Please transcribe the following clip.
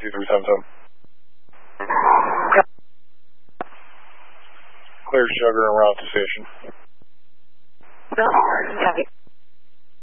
2377. Clear sugar and route to station. Copy.